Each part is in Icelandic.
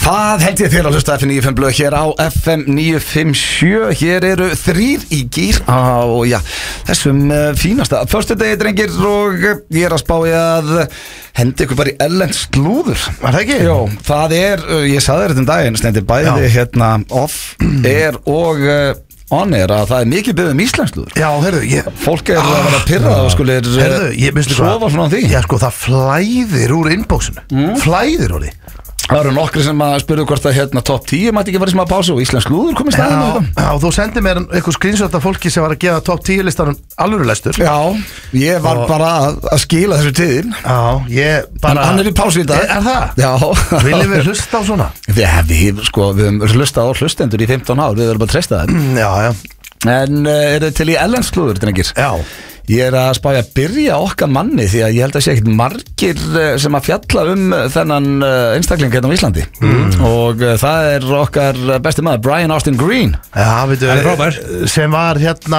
Það held ég þér að hlusta FM 95 blöð hér á FM 957. Hér eru 3 í gír á þessum fínasta föstudegi, drengir, og ég er að spá í að hendi ykkur bara í ellend slúður. Var það ekki? Jó, það er, ég sagði þér þetta daginn, Steindi, bæði hérna off air og on air, að það er mikið beðið íslenskslúður. Já, heyrðu, fólk er að vera pirrað og skulir sofa svona á því. Já, sko, það flæðir úr inboxinu. Flæðir úr því. Það eru nokkri sem að spurðu hvort að top 10 mætti ekki verið sem að pásu og íslensk slúður komið stæðan á þetta. Já, þú sendið mér eitthvað screenshot af fólki sem var að gefa top 10 listanum alvöru lestur. Já, ég var bara að skila þessu til. Já, ég bara... Hann er í pásu í dag. Er það? Já. Viljum við hlusta á svona? Við höfum hlustað á hlustendur í 15 ár, við verðum bara að treysta það. Já. En eru til í ellend slúður, drengir? Já. Ég er að spá að byrja okkar manni, því að ég held að sé ekkert margir sem að fjalla þennan einstakling hérna á Íslandi. Og það er okkar besti maður, Brian Austin Green. Já, veitu, sem var hérna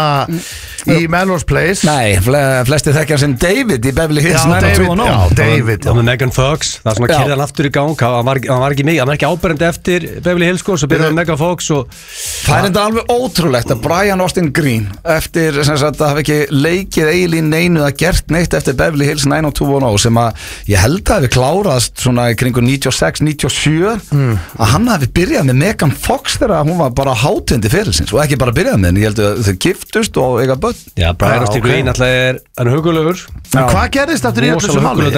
í Melrose Place. Nei, flesti þekkja sem David í Beverly Hills 90210. Já, David. Og með Megan Fox, það er svona kyrðan aftur í gang. Hann var ekki áberandi eftir Beverly Hills, sko, svo byrjaði Megan Fox og... Það er enda alveg ótrúlegt að Brian Austin Green, eftir sem sagt að hafa ekki leikið eiginlega neinu að gert neitt eftir Beverly Hills 90210, sem að ég held að hafi klárast svona í kringu 96-97, að hann hafi byrjað með Megan Fox þegar hún var bara hátindi fyrirlsins, og ekki bara byrjað með henni, ég held að þau giftust og eiga börn. Já, Brian Austin Green alltaf er hugulegur. En hvað gerðist eftir í þessu máli?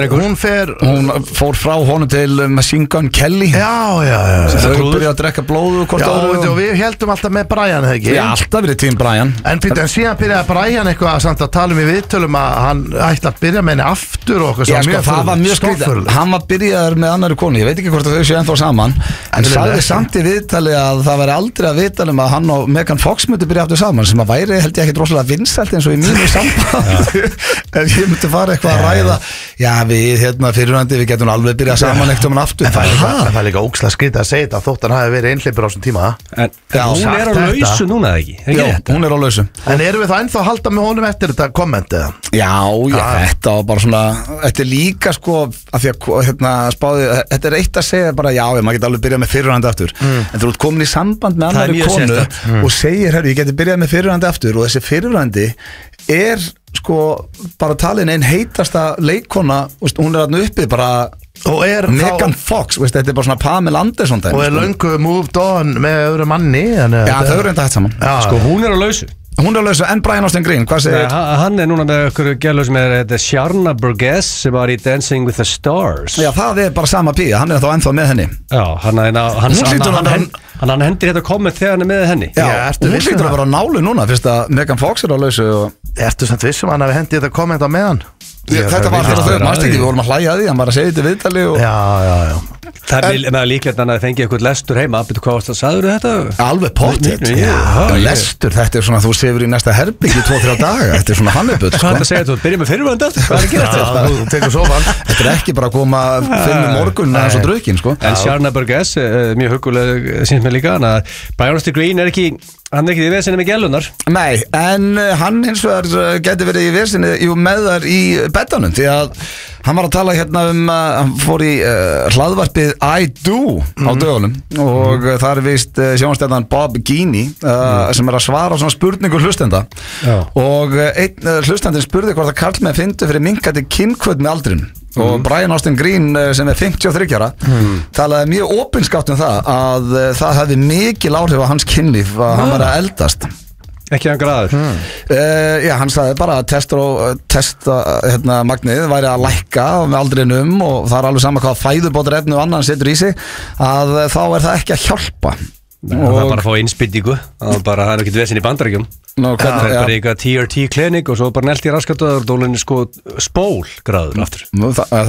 Hún fór frá honum til Machine Gun Kelly. Já. Þau byrjaði að drekka blóðu hvort öðru. Og við heldum alltaf með Brian, hefði ekki? Já, alltaf verið tím Brian. En síðan byrjaði Brian eitthvað samt að tala í viðtölum að hann ætti að byrja með henni aftur og eitthvað. Já, sko, það var mjög skrítið. Hann var byrjaður með annari konu, ég veit ekki hvort þau séu ennþá saman, en sagði samt í viðtali að það væri aldrei að viðtali með að hann og Megan Fox myndi byrja aftur saman, sem að væri held ég ekkert rosalega vinsælt eins og í mínu sambandi. Ef ég myndi fara eitthvað að ræða, já, við fyrirhandi, við getum alveg byrjað saman ekkert um hann aftur. Það er líka ógeðslega skrítið að segja þetta, þótt hann hafi verið einhleypur á þessum tíma. Hún er á lausu núna, ekki? Já, hún er á lausu. En erum við þá ennþá að halda með honum eftir þetta kommentið? Já, þetta var bara svona, þetta er líka sko, af því að spáði, þetta er eitt að segja bara, já, maður geti alveg byrjað með fyrirhandi aftur, en þú ert komin í samband með annari konu og segir, herru, ég geti byrjað með fyrirhandi aftur, og þessi fyrirhandi er sko bara talin einn heitasta leikkona, hún er þarna uppið bara. Og Megan Fox, þetta er bara svona Pamela Anderson dæmi, og er löngu moved on með öðru manni. Já, þau eru enda hægt saman. Sko, hún er á lausu. Hún er á lausu, en Brian Austin Green, hvað segir? Hann er núna með okkur gælu sem er Sharna Burgess, sem var í Dancing with the Stars. Já, það er bara sama pía, hann er þá ennþá með henni. Já, hann hendir þetta komment þegar hann er með henni. Já, og hún hlýtur að vera á nálu núna, fyrst að Megan Fox er á lausu. Ertu samt vissum hann hafi hendið þetta komment á meðan? Þetta var þegar þau, maður ekki, við vorum að hlæja að því, hann var að segja þetta viðtali og... Já. Það er líklegt að það fengi eitthvað lestur heima, betur hvað varst að sagður þetta? Alveg pottitt. Lestur, þetta er svona, þú sefur í næsta herbyggi 2-3 daga, þetta er svona hannibutt. Hvað er þetta að segja, þú byrjum með fyrirvönd aftur? Hvað er að gera þetta? Þú tekur sofan. Þetta er ekki bara að koma 5 morgun eins og drukkin, sko. En Sharna Burgess, mjög huguleg, síns með líka, Brian Austin Green er ekki í vesinni með gælunar. Nei, en hann hins vegar geti verið í vesinni með þar í beddanum, því að hann var að tala hérna hann fór í hlaðvarpið I Do á dögunum, og það er vist sjónvarpsstjarnan Bob Gini sem er að svara svona spurningur hlustenda. Og einn hlustendin spurði hvort að karlmenn fyndu fyrir minkandi kynhvöt með aldrinum. Og Brian Austin Green sem er 53 ára talaði mjög opinskátt um það að það hefði mikil áhrif á hans kynlíf að hann var að eldast. Ekki hann graður. Já, hann sagði bara að testa magnið væri að lækka með aldrinum, og það er alveg sama hvað fæðubótar efni og annan setur í sig, að þá er það ekki að hjálpa. Það er bara að fá innspýtingu, það er ekkert vesinn í Bandaríkjum. Það er bara eitthvað TRT klinik og svo bara nelt í raskatöður og dólunni sko spól graður aftur.